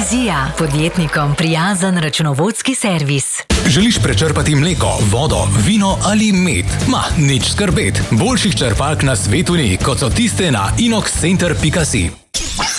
Vizija, podjetnikom prijazen računovodski servis. Želiš prečrpati mleko, vodo, vino ali med? Nič skrbet. Boljših črpalk na svetu ni, kot so tiste na inoxcenter.si.